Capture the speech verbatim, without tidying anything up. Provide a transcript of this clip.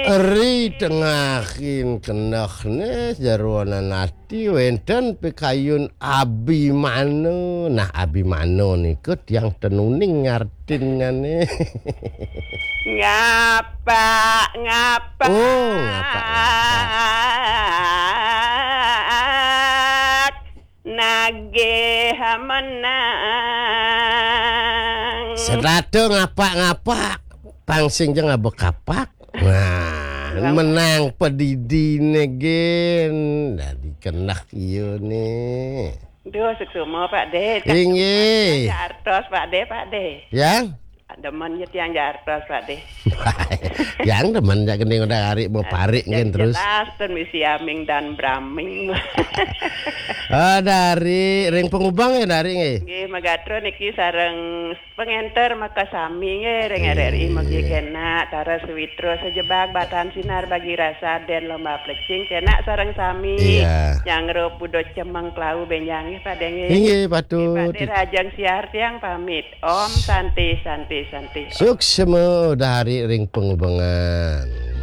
Eri tengahin kenakne jarwana nati wenten pikayun Abimano. Nah Abimano niku tiang tenuning ngartinnya nih. Ngapa, ngapa. Oh, ngapa, ngapa. Nage menang. Serado ngapa-ngapa. Pangsing jangan bekapak. Nah, menang pedidine gen. Dari kenak iyo nih. Duh, suksumo Pak De. Inggih. Jartos Pak De, Pak De. Yang? Demen yang jartos Pak De. Yang demen ya gini udah hari mau parik kan terus. Jelas ten misi Aming dan Braming. Oh, dari ring pengubang ya dari nggih. Nggih magatro niki sareng pengenter maka sami nggih ring R R I magi kena tara switro sejebak batan sinar bagi rasa den lomba plecing kena sareng sami. Iya. Yang pudo cemeng klau benjang nggih Pak De nggih. Nggih patut. Pak De rajang siar tiang pamit. Om santi santi santi. Suksema dari ring pengubangan.